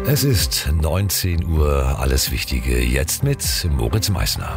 Es ist 19 Uhr, alles Wichtige jetzt mit Moritz Meissner.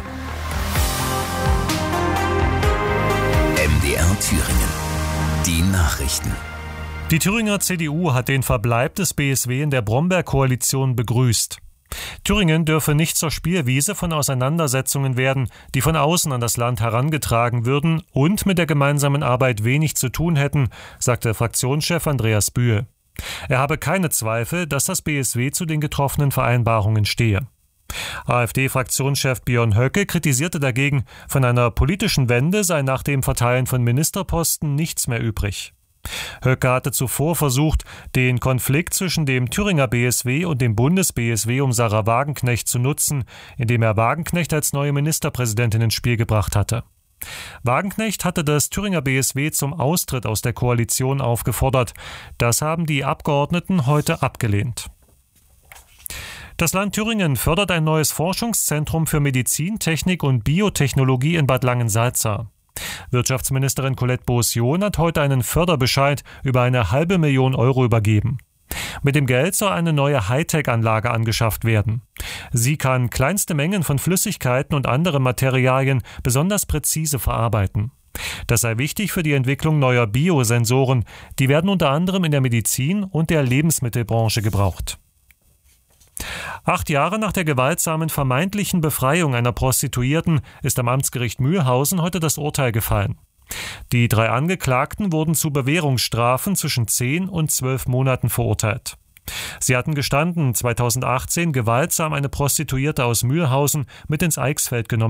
MDR Thüringen. Die Nachrichten. Die Thüringer CDU hat den Verbleib des BSW in der Bromberg-Koalition begrüßt. Thüringen dürfe nicht zur Spielwiese von Auseinandersetzungen werden, die von außen an das Land herangetragen würden und mit der gemeinsamen Arbeit wenig zu tun hätten, sagte Fraktionschef Andreas Bühe. Er habe keine Zweifel, dass das BSW zu den getroffenen Vereinbarungen stehe. AfD-Fraktionschef Björn Höcke kritisierte dagegen, von einer politischen Wende sei nach dem Verteilen von Ministerposten nichts mehr übrig. Höcke hatte zuvor versucht, den Konflikt zwischen dem Thüringer BSW und dem Bundes-BSW um Sarah Wagenknecht zu nutzen, indem er Wagenknecht als neue Ministerpräsidentin ins Spiel gebracht hatte. Wagenknecht hatte das Thüringer BSW zum Austritt aus der Koalition aufgefordert. Das haben die Abgeordneten heute abgelehnt. Das Land Thüringen fördert ein neues Forschungszentrum für Medizin, Technik und Biotechnologie in Bad Langensalza. Wirtschaftsministerin Colette Beaussion hat heute einen Förderbescheid über 500.000 Euro übergeben. Mit dem Geld soll eine neue Hightech-Anlage angeschafft werden. Sie kann kleinste Mengen von Flüssigkeiten und anderen Materialien besonders präzise verarbeiten. Das sei wichtig für die Entwicklung neuer Biosensoren. Die werden unter anderem in der Medizin und der Lebensmittelbranche gebraucht. 8 Jahre nach der gewaltsamen vermeintlichen Befreiung einer Prostituierten ist am Amtsgericht Mülhausen heute das Urteil gefallen. Die 3 Angeklagten wurden zu Bewährungsstrafen zwischen 10 und 12 Monaten verurteilt. Sie hatten gestanden, 2018 gewaltsam eine Prostituierte aus Mülhausen mit ins Eichsfeld genommen